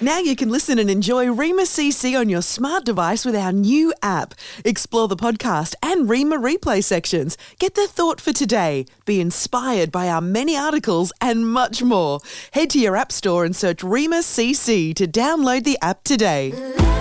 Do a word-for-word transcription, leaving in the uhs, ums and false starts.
Now you can listen and enjoy Rima C C on your smart device with our new app. Explore the podcast and Rima replay sections. Get the thought for today. Be inspired by our many articles and much more. Head to your app store and search Rima C C to download the app today.